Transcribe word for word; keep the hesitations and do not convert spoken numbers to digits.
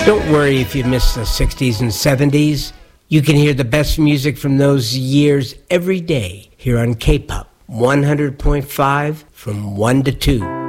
Don't worry if you missed the sixties and seventies. You can hear the best music from those years every day here on K-Pop one hundred point five from one to two.